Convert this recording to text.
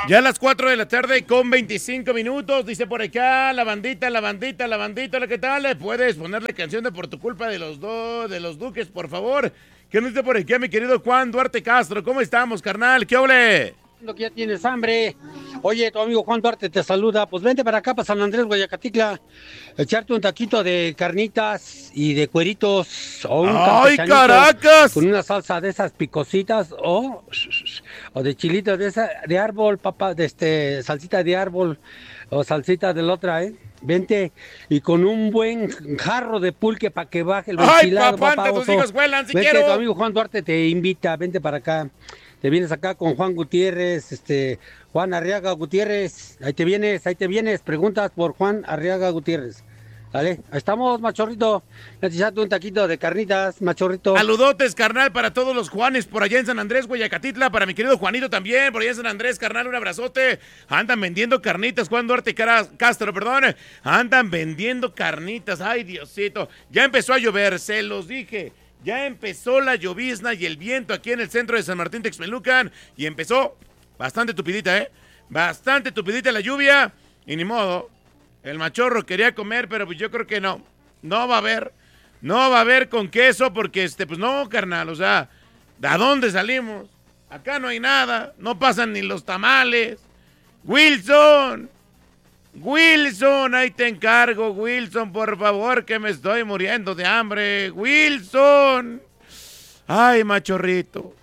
Ya a las 4 de la tarde con 25 minutos, dice por acá, la bandita, ¿qué tal? ¿Puedes ponerle canción de Por tu culpa de los Duques, por favor? ¿Qué nos dice por acá, mi querido Juan Duarte Castro? ¿Cómo estamos, carnal? ¿Qué ole? Lo que ya tienes hambre. Oye, tu amigo Juan Duarte te saluda. Pues vente para acá, para San Andrés, Guayacatitla, echarte un taquito de carnitas y de cueritos o un ¡Ay, campechanito Caracas! con una salsa de esas picositas o de chilitos de esa de árbol, papá, salsita de árbol o salsita de la otra, ¿eh? Vente y con un buen jarro de pulque para que baje el ¡Ay, ventilado, papá, papá, tus oso. hijos vuelan, si Vente, quiero! tu amigo Juan Duarte te invita, vente para acá. Te vienes acá con Juan Gutiérrez, Juan Arriaga Gutiérrez. Ahí te vienes. Preguntas por Juan Arriaga Gutiérrez. Dale, ahí estamos, machorrito. Necesito un taquito de carnitas, machorrito. Saludotes, carnal, para todos los Juanes por allá en San Andrés, Guayacatitla, para mi querido Juanito también, por allá en San Andrés, carnal, un abrazote. Andan vendiendo carnitas, Juan Duarte Castro, perdón. Andan vendiendo carnitas, ay, Diosito. Ya empezó a llover, se los dije. Ya empezó la llovizna y el viento aquí en el centro de San Martín Texmelucan. Y empezó bastante tupidita, ¿eh? Bastante tupidita la lluvia. Y ni modo. El machorro quería comer, pero pues yo creo que no. No va a haber. No va a haber con queso porque, pues no, carnal. O sea, ¿de dónde salimos? Acá no hay nada. No pasan ni los tamales. Wilson. Wilson, ahí te encargo, Wilson, por favor, que me estoy muriendo de hambre. Wilson. Ay, machorrito.